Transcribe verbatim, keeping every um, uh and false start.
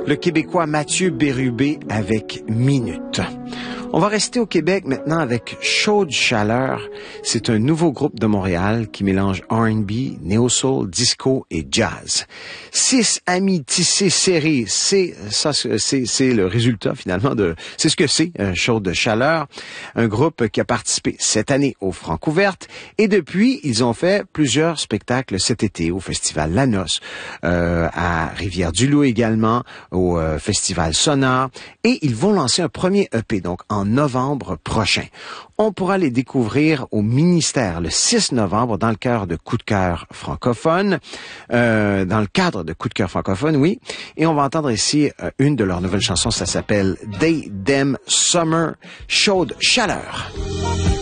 le Québécois Mathieu Bérubé avec Minute. On va rester au Québec maintenant avec Chaude Chaleur. C'est un nouveau groupe de Montréal qui mélange R and B, néo-soul, disco et jazz. Six amis tissés serrés, c'est ça, c'est c'est le résultat finalement de, c'est ce que c'est euh, Chaude Chaleur, un groupe qui a participé cette année au Francouverte et depuis ils ont fait plusieurs spectacles cet été au festival La Noce, euh, à Rivière-du-Loup également, au euh, festival Sonar et ils vont lancer un premier E P donc en en novembre prochain. On pourra les découvrir au ministère le six novembre dans le cœur de Coup de cœur francophone, euh, dans le cadre de Coup de cœur francophone, oui. Et on va entendre ici euh, une de leurs nouvelles chansons, ça s'appelle Day Dem Summer, Chaude Chaleur.